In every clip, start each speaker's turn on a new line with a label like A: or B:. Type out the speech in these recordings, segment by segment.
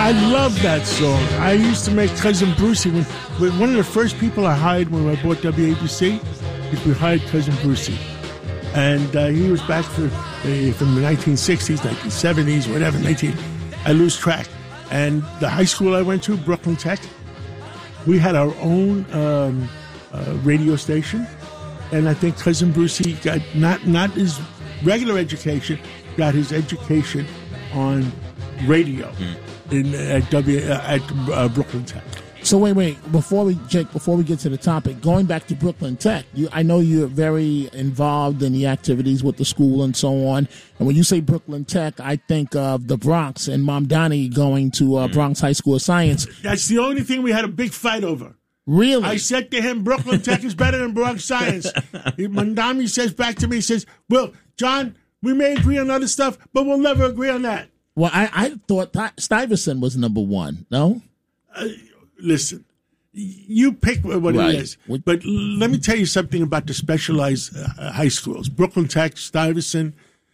A: I love that song. I used to make Cousin Brucey. When one of the first people I hired when I bought WABC, we hired Cousin Brucey. And he was back from the 1960s, 1970s, whatever, I lose track. And the high school I went to, Brooklyn Tech, we had our own radio station. And I think Cousin Brucey got not his regular education, got his education on radio at Brooklyn Tech.
B: So wait, before we get to the topic, going back to Brooklyn Tech, I know you're very involved in the activities with the school and so on. And when you say Brooklyn Tech, I think of the Bronx and Mom Donnie going to Bronx High School of Science.
A: That's the only thing we had a big fight over.
B: Really?
A: I said to him, Brooklyn Tech is better than Bronx Science. Mondami says back to me, he says, well, John, we may agree on other stuff, but we'll never agree on that.
B: Well, I thought Stuyvesant was number one, no?
A: Listen, you pick what it is. But let me tell you something about the specialized high schools. Brooklyn Tech, Stuyvesant,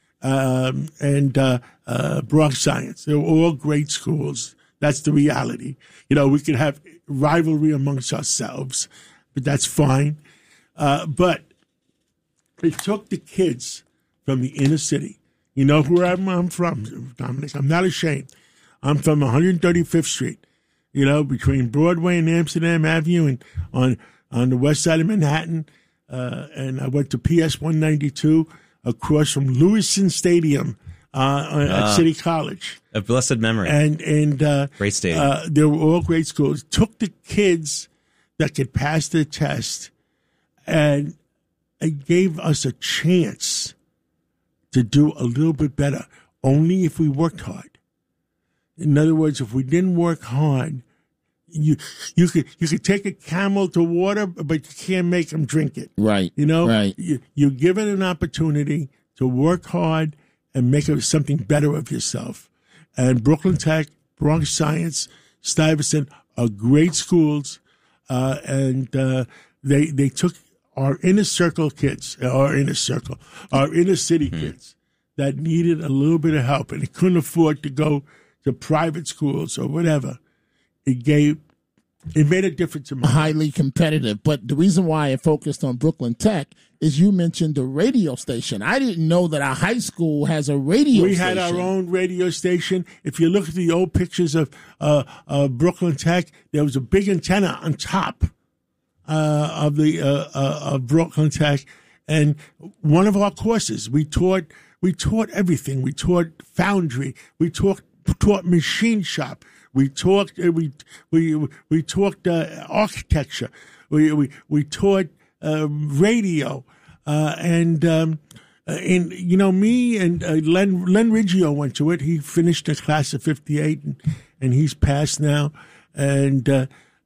A: and Bronx Science. They're all great schools. That's the reality. We could have rivalry amongst ourselves, but that's fine. But it took the kids from the inner city. You know where I'm from, Dominic. I'm not ashamed. I'm from 135th Street, between Broadway and Amsterdam Avenue and on the west side of Manhattan. And I went to PS 192 across from Lewiston Stadium at City College.
C: A blessed memory.
A: And
C: great stadium.
A: They were all great schools. Took the kids that could pass the test, and it gave us a chance to do a little bit better, only if we worked hard. In other words, if we didn't work hard, you could take a camel to water, but you can't make them drink it.
B: Right. Right.
A: You're given an opportunity to work hard and make something better of yourself. And Brooklyn Tech, Bronx Science, Stuyvesant are great schools, and they took our inner circle kids, our inner city kids that needed a little bit of help and they couldn't afford to go to private schools or whatever. It made a difference in my life.
B: Highly competitive. But the reason why I focused on Brooklyn Tech is you mentioned the radio station. I didn't know that our high school has a radio station.
A: We had our own radio station. If you look at the old pictures of Brooklyn Tech, there was a big antenna on top of Brooklyn Tech, and one of our courses we taught everything. We taught foundry. We taught machine shop. We taught architecture. We taught radio, and me and Len Riggio went to it. He finished the class of '58, and he's passed now. And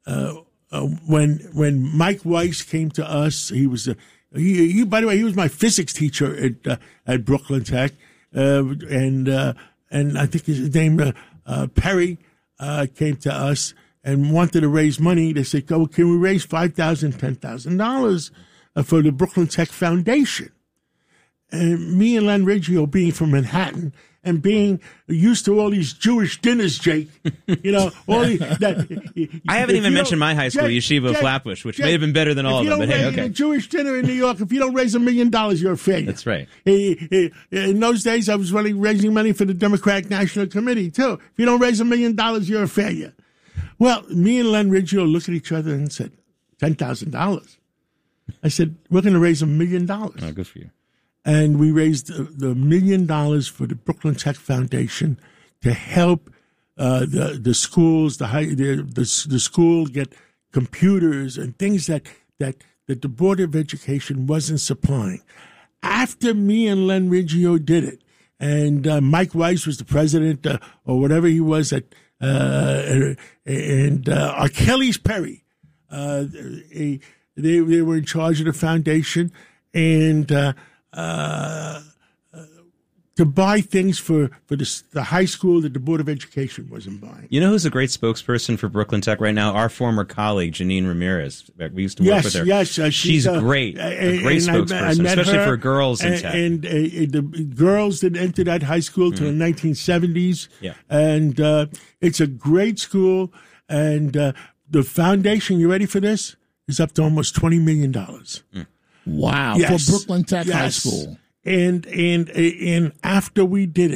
A: when Mike Weiss came to us, he was he by the way, he was my physics teacher at Brooklyn Tech, and I think his name Perry came to us and wanted to raise money. They said, "Oh, can we raise $5,000, $10,000 for the Brooklyn Tech Foundation?" And me and Len Riggio, being from Manhattan and being used to all these Jewish dinners, Jake, I
C: haven't even mentioned my high school, Yeshiva of Flatbush, which may have been better than all of them. But hey, okay.
A: A Jewish dinner in New York, if you don't raise $1 million, you're a failure.
C: That's right.
A: In those days, I was raising money for the Democratic National Committee, too. If you don't raise $1 million, you're a failure. Well, me and Len Riggio looked at each other and said, $10,000. I said, we're going to raise $1 million.
C: Oh, good for you.
A: And we raised the $1 million for the Brooklyn Tech Foundation to help the schools, the school get computers and things that the Board of Education wasn't supplying. After me and Len Riggio did it, and Mike Weiss was the president or whatever he was at, and Achilles Perry, they were in charge of the foundation, and to buy things for the high school that the Board of Education wasn't buying.
C: You know who's a great spokesperson for Brooklyn Tech right now? Our former colleague, Janine Ramirez. We used to work with her.
A: Yes,
C: she's great. A great spokesperson, especially for girls in tech.
A: And the girls that entered that high school to the 1970s.
C: Yeah.
A: And it's a great school. And the foundation, you ready for this? Is up to almost $20 million.
B: Wow.
A: Yes.
B: For Brooklyn Tech High School.
A: And after we did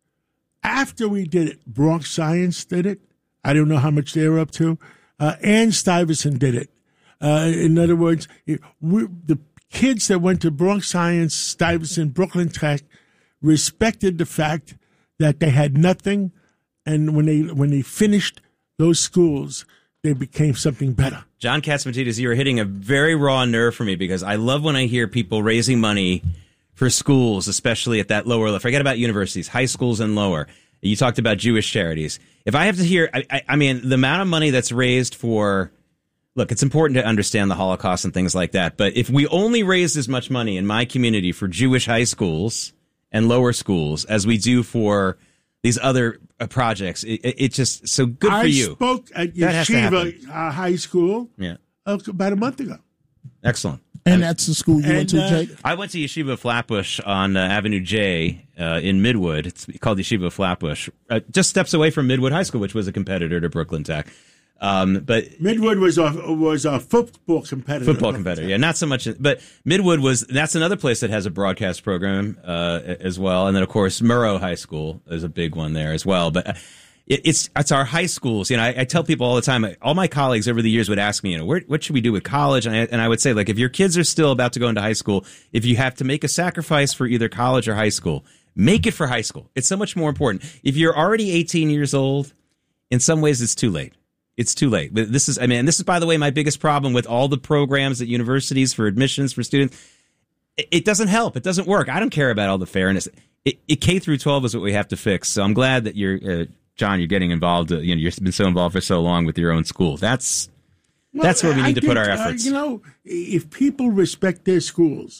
A: it, Bronx Science did it. I don't know how much they're up to. Ann Stuyvesant did it. In other words, the kids that went to Bronx Science, Stuyvesant, Brooklyn Tech respected the fact that they had nothing, and when they finished those schools, they became something better.
C: John Catsimatidis, you are hitting a very raw nerve for me because I love when I hear people raising money for schools, especially at that lower level. Forget about universities, high schools and lower. You talked about Jewish charities. If I have to hear, I mean, the amount of money that's raised for, look, it's important to understand the Holocaust and things like that. But if we only raised as much money in my community for Jewish high schools and lower schools as we do for these other projects, it's just so good for you.
A: I spoke at Yeshiva High School about a month ago.
C: Excellent.
B: And that's the school you went to, Jake?
C: I went to Yeshiva Flatbush on Avenue J in Midwood. It's called Yeshiva Flatbush. Just steps away from Midwood High School, which was a competitor to Brooklyn Tech. But
A: Midwood was a football competitor.
C: Yeah, not so much. But Midwood that's another place that has a broadcast program as well. And then, of course, Murrow High School is a big one there as well. But it's our high schools. You know, I tell people all the time, all my colleagues over the years would ask me, you know, what should we do with college? And I would say, like, if your kids are still about to go into high school, if you have to make a sacrifice for either college or high school, make it for high school. It's so much more important. If you're already 18 years old, in some ways it's too late. It's too late. But this is, by the way, my biggest problem with all the programs at universities for admissions for students. It doesn't help. It doesn't work. I don't care about all the fairness. K through 12 is what we have to fix. So I'm glad that you're, John, you're getting involved. You've been so involved for so long with your own school. That's where we need to put our efforts.
A: If people respect their schools,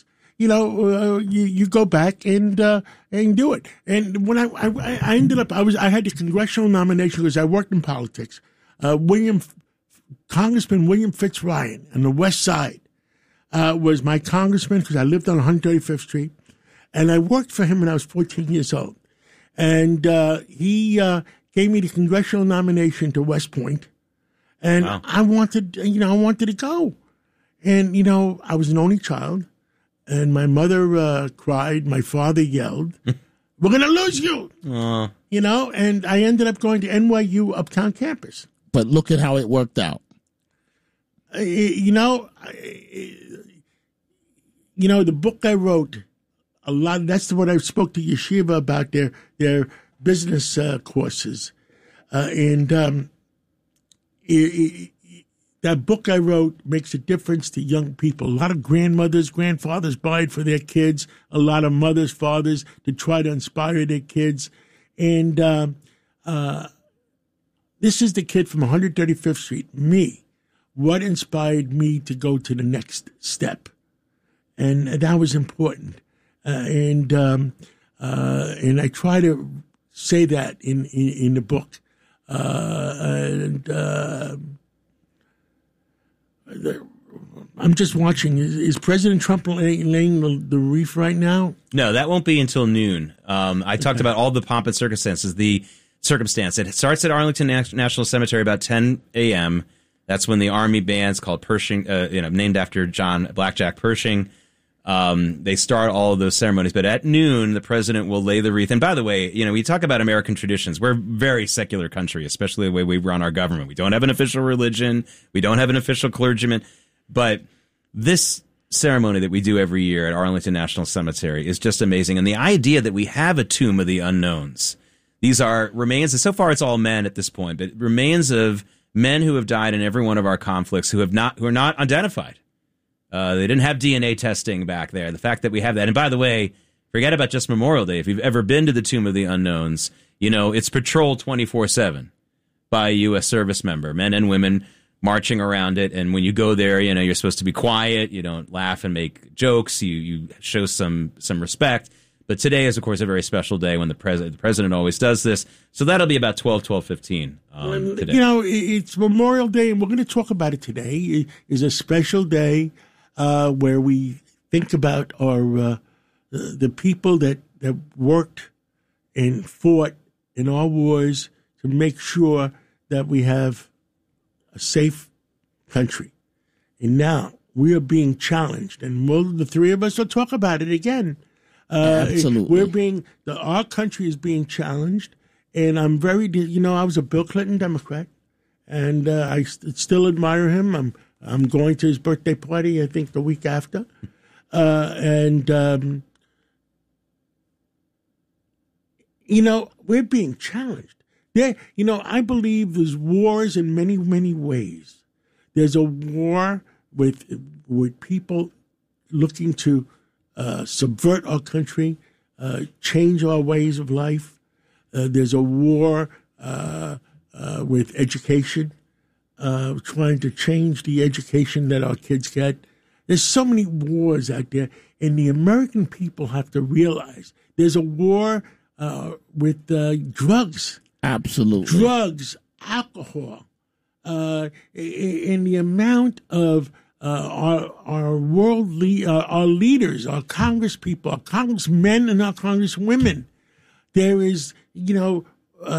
A: you go back and do it. And when I ended up, I had the congressional nomination because I worked in politics. Congressman William Fitzryan on the West Side was my congressman because I lived on 135th Street, and I worked for him when I was 14 years old. And he gave me the congressional nomination to West Point, and wow. I wanted to go. And I was an only child, and my mother cried, my father yelled, "We're going to lose you!" And I ended up going to NYU Uptown campus.
B: But look at how it worked out.
A: The book I wrote, a lot. That's what I spoke to Yeshiva about their business courses, that book I wrote makes a difference to young people. A lot of grandmothers, grandfathers buy it for their kids. A lot of mothers, fathers to try to inspire their kids, and this is the kid from 135th Street, me. What inspired me to go to the next step? And that was important. And I try to say that in the book. I'm just watching. Is President Trump laying the wreath right now?
C: No, that won't be until noon. I talked about all the pomp and circumstances. It starts at Arlington National Cemetery about 10 a.m. That's when the Army band's called Pershing, named after John Blackjack Pershing. They start all of those ceremonies. But at noon, the president will lay the wreath. And by the way, we talk about American traditions. We're a very secular country, especially the way we run our government. We don't have an official religion. We don't have an official clergyman. But this ceremony that we do every year at Arlington National Cemetery is just amazing. And the idea that we have a tomb of the unknowns. These are remains, and so far it's all men at this point, but remains of men who have died in every one of our conflicts who are not identified. They didn't have DNA testing back there. The fact that we have that, and by the way, forget about just Memorial Day. If you've ever been to the Tomb of the Unknowns, it's patrolled 24/7 by a U.S. service member, men and women marching around it. And when you go there, you're supposed to be quiet. You don't laugh and make jokes. You show some respect. But today is, of course, a very special day when the president always does this. So that'll be about 12:15 today.
A: You know, it's Memorial Day, and we're going to talk about it today. It is a special day where we think about our the people that worked and fought in our wars to make sure that we have a safe country. And now we are being challenged, and the three of us will talk about it again.
B: Absolutely.
A: Our country is being challenged, and I'm very, I was a Bill Clinton Democrat, and I still admire him. I'm going to his birthday party, I think, the week after. We're being challenged. I believe there's wars in many, many ways. There's a war with people looking to subvert our country, change our ways of life. There's a war with education, trying to change the education that our kids get. There's so many wars out there, and the American people have to realize there's a war with drugs.
B: Absolutely.
A: Drugs, alcohol, and the amount of our leaders, our congresspeople, our congressmen and our congresswomen. There is, look,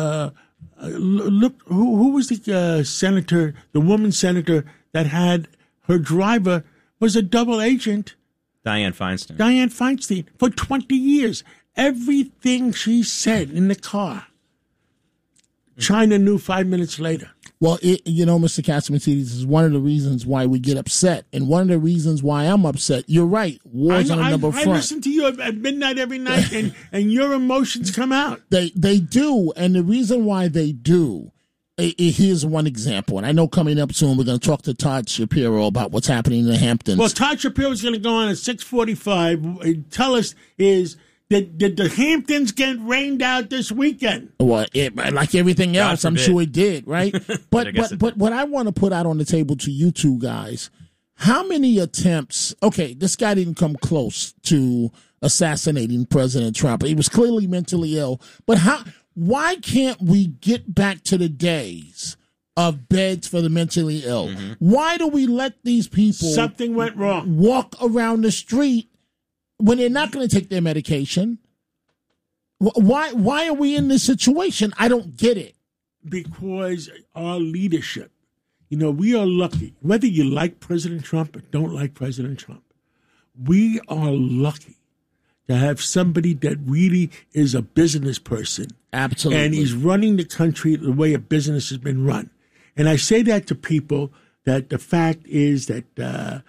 A: who was the senator, the woman senator that had her driver was a double agent?
C: Dianne Feinstein.
A: For 20 years. Everything she said in the car, China knew 5 minutes later.
B: Well, Mr. Catsimatidis, is one of the reasons why we get upset, and one of the reasons why I'm upset. You're right. War's on another front.
A: I listen to you at midnight every night, and your emotions come out.
B: They do, and the reason why they do, here's one example. And I know coming up soon we're going to talk to Todd Shapiro about what's happening in the Hamptons.
A: Well, Todd Shapiro is going to go on at 6:45. Tell us Did the Hamptons get rained out this weekend?
B: Well, like everything else, I'm sure it did, right? But what I want to put out on the table to you two guys, how many attempts? Okay, this guy didn't come close to assassinating President Trump. He was clearly mentally ill. But why can't we get back to the days of beds for the mentally ill? Mm-hmm. Why do we let these people
A: something went wrong
B: walk around the street when they're not going to take their medication? Why are we in this situation? I don't get it.
A: Because our leadership, we are lucky. Whether you like President Trump or don't like President Trump, we are lucky to have somebody that really is a business person.
B: Absolutely.
A: And he's running the country the way a business has been run. And I say that to people that the fact is that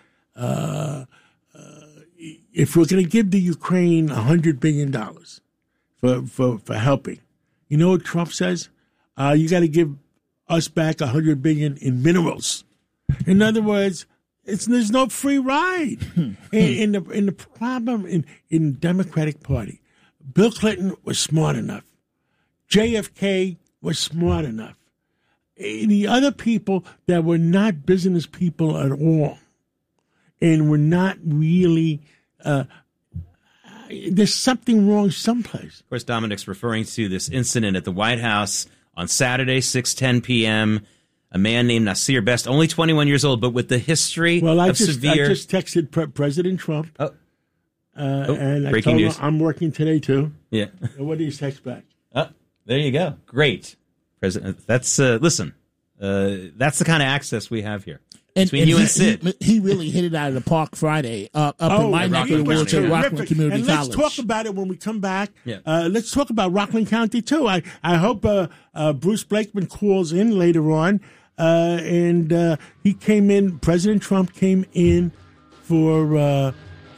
A: if we're going to give the Ukraine $100 billion for helping, you know what Trump says? You got to give us back $100 billion in minerals. In other words, there's no free ride. and the problem in the Democratic Party, Bill Clinton was smart enough. JFK was smart enough. And the other people that were not business people at all and were not really there's something wrong someplace.
C: Of course, Dominic's referring to this incident at the White House on Saturday, 6:10 p.m., a man named Nasir Best, only 21 years old, but with the history
A: I
C: of severe...
A: I just texted President Trump, and I
C: breaking
A: told
C: news.
A: him I'm working today, too.
C: Yeah.
A: What did he text back?
C: Oh, there you go. Great. President. That's, listen, that's the kind of access we have here. Between you and Sid.
B: He really hit it out of the park Friday up in my neck of the woods at Rockland Community College.
A: And let's talk about it when we come back.
C: Yeah.
A: Let's talk about Rockland County, too. I hope Bruce Blakeman calls in later on. And he came in, President Trump came in for, Lawler.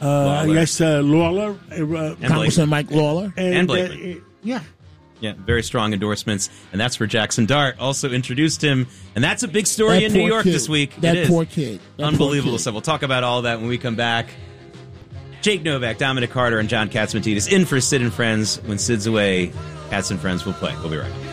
B: Congressman Mike Lawler.
C: And Blakely.
A: Yeah.
C: Yeah, very strong endorsements. And that's where Jackson Dart also introduced him. And that's a big story in New York this week.
B: That poor kid.
C: Unbelievable stuff. We'll talk about all that when we come back. Jake Novak, Dominic Carter, and John Catsimatidis in for Sid and Friends. When Sid's away, Cats and Friends will play. We'll be right back.